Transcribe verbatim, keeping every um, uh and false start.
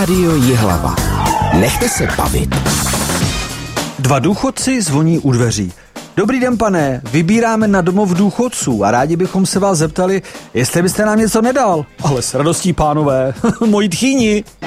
Rádio Jihlava. Nechte se bavit. Dva důchodci zvoní u dveří. Dobrý den, pane, vybíráme na domov důchodců a rádi bychom se vás zeptali, jestli byste nám něco nedal. Ale s radostí, pánové, moji tchýni.